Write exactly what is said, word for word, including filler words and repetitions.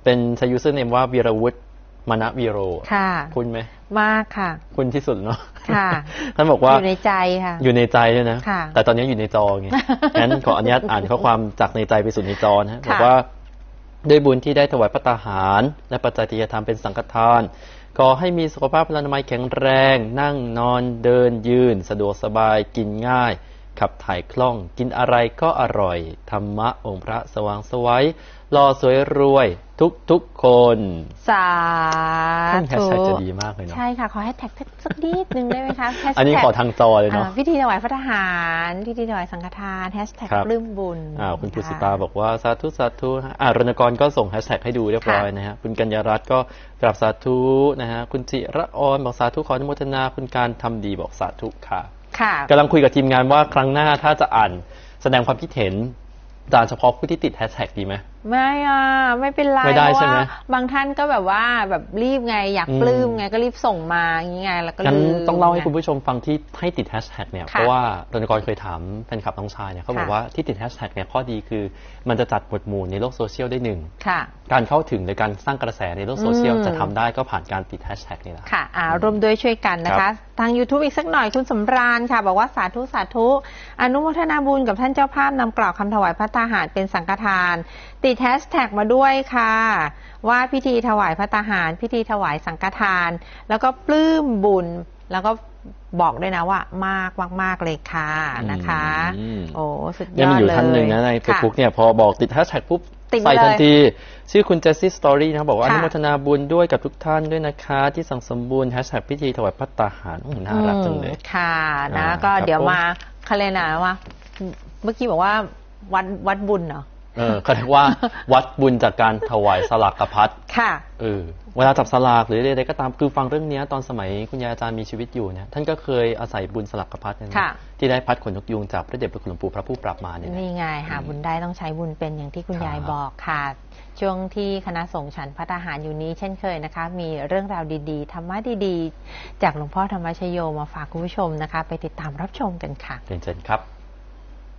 เป็นใช้ยูเซอร์เนมว่าวีรวุฒิมณวีโรค่ะคุณไหมมากค่ะคุณที่สุดเนาะค่ะท่านบอกว่าอยู่ในใจค่ะอยู่ในใจด้วยนะค่ะแต่ตอนนี้อยู่ในจอไงงั้นขออนุญาตอ่านข้อความจากในใจไปสู่ในจอนะบอกว่าด้วยบุญที่ได้ถวายภัตตาหารและปัจจัยที่จะทำเป็นสังฆทานขอให้มีสุขภาพพลานามัยแข็งแรงนั่งนอนเดินยืนสะดวกสบายกินง่ายขับถ่ายคล่องกินอะไรก็อร่อยธรรมะองค์พระสว่างไสวหล่อสวยรวยทุกทุกคนสาธุแฮชแท็กจะดีมากเลยเนาะใช่ค่ะขอให้แท็กสักนิดนึงได้ไหมคะอันนี้ขอทางจอเลยเนาะพิธีถวายพระทหารพิธีถวายสังฆทานแฮชแท็กปลื้มบุญคุณปุสิตาบอกว่าสาธุสาธุอ่ารณกรก็ส่งแฮชแท็กให้ดูเรียบร้อยนะฮะคุณกัญญารัตน์ก็กราบสาธุนะฮะคุณจิระออนบอกสาธุขออนุโมทนาคุณการทำดีบอกสาธุค่ะกำลังคุยกับทีมงานว่าครั้งหน้าถ้าจะอ่านแสดงความคิดเห็นจานเฉพาะผู้ที่ติดแฮชแท็กดีไหมไม่อ่ะไม่เป็นไรไม่ได้ใช่ไหมบางท่านก็แบบว่าแบบรีบไงอยากปลื้มไงก็รีบส่งมาอย่างงี้ไงแล้วก็งั้นต้องเล่าให้คุณผู้ชมฟังที่ให้ติดแฮชแท็กเนี่ยเพราะว่ารณกรเคยถามแฟนคลับน้องชายเนี่ยเขาบอกว่าที่ติดแฮชแท็กเนี่ยข้อดีคือมันจะจัดหมวดหมู่ในโลกโซเชียลได้หนึ่งการเข้าถึงหรือการสร้างกระแสในโลกโซเชียลจะทำได้ก็ผ่านการติดแฮชแท็กนี่แหละค่ะร่วมด้วยช่วยกันนะคะทาง YouTube อีกสักหน่อยคุณสำราญค่ะบอกว่าสาธุสาธุอนุโมทนาบุญกับท่านเจ้าภาพนำกล่าวคำถวายพระทหารเป็นสังฆทานติดแฮชแท็กมาด้วยค่ะว่าพิธีถวายพระทหารพิธีถวายสังฆทานแล้วก็ปลื้มบุญแล้วก็บอกด้วยนะว่ามากมากๆเลยค่ะนะคะโอ้สุดยอดเลยยังมีอยู่ท่านหนึ่งนะในเฟซบุ๊กเนี่ยพอบอกติดแฮชแท็กปุ๊บใส่ทันทีชื่อคุณเจสซี่สตอรี่นะบอกว่าอนุโมทนาบุญด้วยกับทุกท่านด้วยนะคะที่สั่งสมบูรณ์แฮชแท็กพิธีถวายพระทหารน่ารักจังเลยค่ะนะก็เดี๋ยวมาคาเลนะว่าเมื่อกี้บอกว่าวัดวัดบุญเนาะเออเขาเรียกว่าวัดบุญจากการถวายสลากกพัดค่ะเออเวลาจับสลากหรืออะไรก็ตามคือฟังเรื่องนี้ตอนสมัยคุณยายอาจารย์มีชีวิตอยู่เนี่ยท่านก็เคยอาศัยบุญสลักกพัดนะที่ได้พัดขนนกยูงจากพระเดชพระคุณหลวงปู่พระผู้ปราบมารเนี่ยนี่ไงหาบุญได้ต้องใช้บุญเป็นอย่างที่คุณยายบอกค่ะช่วงที่คณะสงฆ์ฉันพระทหารอยู่นี้เช่นเคยนะคะมีเรื่องราวดีๆธรรมะดีๆจากหลวงพ่อธรรมชโยมาฝากคุณผู้ชมนะคะไปติดตามรับชมกันค่ะเชิญครับ